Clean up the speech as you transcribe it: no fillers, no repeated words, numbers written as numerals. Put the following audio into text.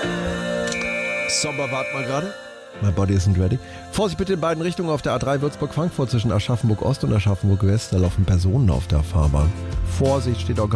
Sommer, wart mal gerade. My body isn't ready. Vorsicht bitte in beiden Richtungen auf der A3 Würzburg-Frankfurt zwischen Aschaffenburg-Ost und Aschaffenburg-West. Da laufen Personen auf der Fahrbahn. Vorsicht steht auch